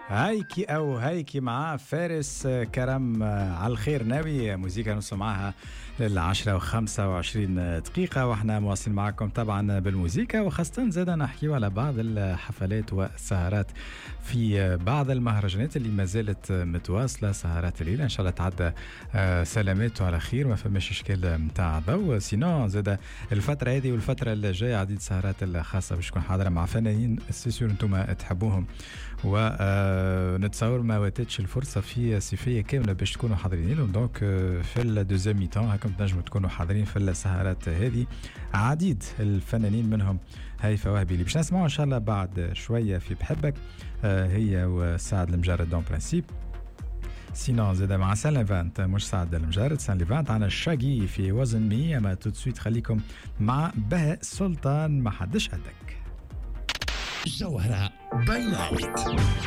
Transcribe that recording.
هايكي أو هايكي مع فارس كرم على الخير ناوي موسيقى نوصل معها لل10 و25 دقيقة، واحنا مواصلين معكم طبعا بالموسيقى، وخاصة زاد نحكيو على بعض الحفلات والسهرات في بعض المهرجانات اللي ما زالت متواصلة. سهرات الليلة إن شاء الله تعدى سلامات وعلى خير، ما فماش إشكال متاع ضوء. سينو زاد الفترة هذه والفترة اللي جاية عديد سهرات الخاصة باش تكون حاضرة مع فنانين سيسيور انتم تحبوهم، ونتصور ما واتتش الفرصة في صيفية كاملة باش تكونوا حاضرين لهم. دونك في الدوزيام ميتون هاكم تنجموا تكونوا حاضرين في السهرات هذه عديد الفنانين، منهم هيفاء وهبي اللي باش نسمعوا ان شاء الله بعد شوية في بحبك، هي وسعد المجرد دون برانسيب. سينو زاد مع سان ليفانت، مش سعد المجرد، سان ليفانت عن الشاقي في وزن 100. اما تو سويت خليكم مع بهاء سلطان، ما حدش قدك. جوهرة باي نايت.